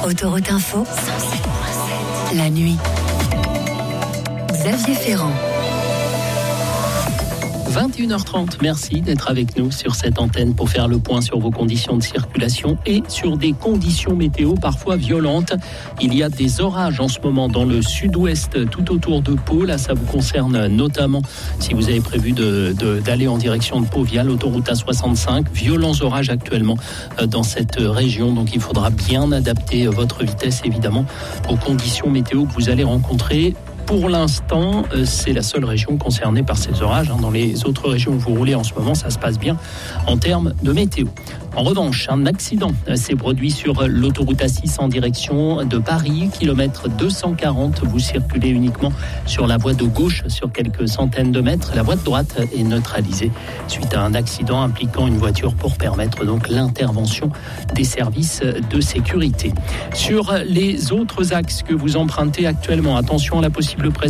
Autoroute Info, la nuit. Xavier Ferrand. 21h30, merci d'être avec nous sur cette antenne pour faire le point sur vos conditions de circulation et sur des conditions météo parfois violentes. Il y a des orages en ce moment dans le sud-ouest tout autour de Pau. Là, ça vous concerne notamment si vous avez prévu d'aller en direction de Pau via l'autoroute A65. Violents orages actuellement dans cette région, donc il faudra bien adapter votre vitesse évidemment aux conditions météo que vous allez rencontrer. Pour l'instant, c'est la seule région concernée par ces orages. Dans les autres régions où vous roulez en ce moment, ça se passe bien en termes de météo. En revanche, un accident s'est produit sur l'autoroute A6 en direction de Paris, kilomètre 240. Vous circulez uniquement sur la voie de gauche sur quelques centaines de mètres. La voie de droite est neutralisée suite à un accident impliquant une voiture pour permettre donc l'intervention des services de sécurité. Sur les autres axes que vous empruntez actuellement, attention à la possible présence